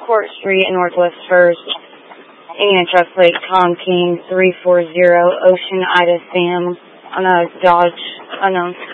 Court Street in Northwest First. Indian truck plate Tom King 340 Ocean Ida Sam on a Dodge unknown.